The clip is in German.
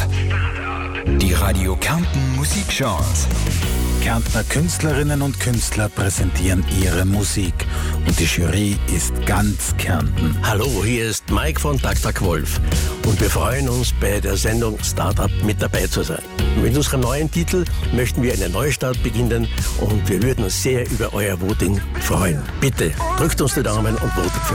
Die Radio Kärnten Musikchance. Kärntner Künstlerinnen und Künstler präsentieren ihre Musik. Und die Jury ist ganz Kärnten. Hallo, hier ist Mike von Dr. Wolf. Und wir freuen uns, bei der Sendung Startup mit dabei zu sein. Mit unserem neuen Titel möchten wir einen Neustart beginnen und wir würden uns sehr über euer Voting freuen. Bitte drückt uns die Daumen und votet für